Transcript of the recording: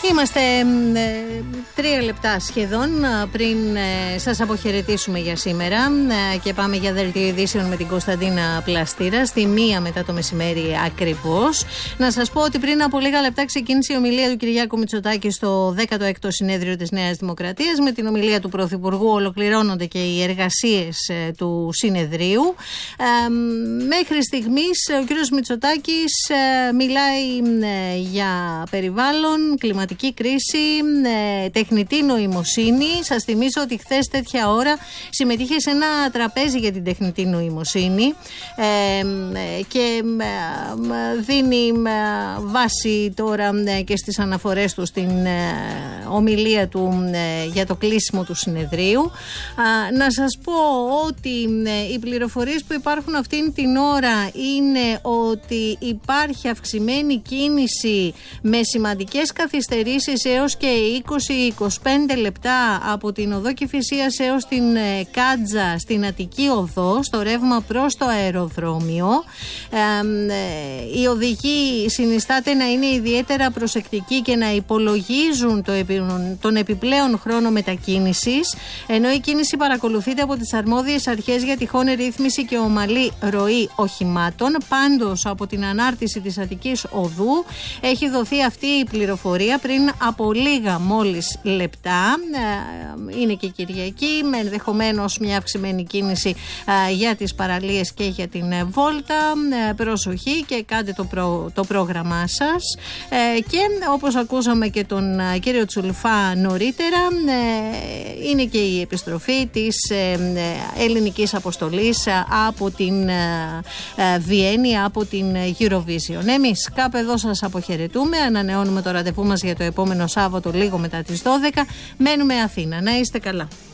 Είμαστε 3 λεπτά σχεδόν πριν σας αποχαιρετήσουμε για σήμερα και πάμε για δελτίο ειδήσεων με την Κωνσταντίνα Πλαστήρα στη 1 μετά το μεσημέρι ακριβώς. Να σας πω ότι πριν από λίγα λεπτά ξεκίνησε η ομιλία του Κυριάκου Μητσοτάκη στο 16ο συνέδριο της Νέας Δημοκρατίας. Με την ομιλία του Πρωθυπουργού ολοκληρώνονται και οι εργασίες του συνεδρίου. Μέχρι στιγμής ο κύριος Μητσοτάκης μιλάει για περιβάλλον, κλιματική κρίση, τεχνητή νοημοσύνη. Σας θυμίζω ότι χθες τέτοια ώρα συμμετείχε σε ένα τραπέζι για την τεχνητή νοημοσύνη και δίνει βάση τώρα και στις αναφορές του στην ομιλία του για το κλείσιμο του συνεδρίου. Να σας πω ότι οι πληροφορίες που υπάρχουν αυτήν την ώρα είναι ότι υπάρχει αυξημένη κίνηση με σημαντικές καθυστερήσεις έως και 20-25 λεπτά από την οδό Κηφισίας έως την Κάτζα στην Αττική Οδό, στο ρεύμα προς το αεροδρόμιο. Οι οδηγοί συνιστάται να είναι ιδιαίτερα προσεκτικοί και να υπολογίζουν τον επιπλέον χρόνο μετακίνησης, ενώ η κίνηση παρακολουθείται από τις αρμόδιες αρχές για τυχόν ρύθμιση και ομαλή ροή οχημάτων. Πάντως, από την ανάρτηση της Αττικής Οδού έχει δοθεί αυτή η πληροφορία πριν από λίγα μόλις λεπτά. Είναι και Κυριακή, με ενδεχομένως μια αυξημένη κίνηση για τις παραλίες και για την βόλτα. Προσοχή και κάντε το πρόγραμμά σας. Και όπως ακούσαμε και τον κύριο Τσουλφά νωρίτερα, είναι και η επιστροφή της ελληνικής αποστολής από την Βιέννη, από την Eurovision. Εμείς κάπου εδώ σας αποχαιρετούμε, ανανεώνουμε το ραντεβού μας για το επόμενο Σάββατο λίγο μετά τις 12. Μένουμε Αθήνα. Να είστε καλά.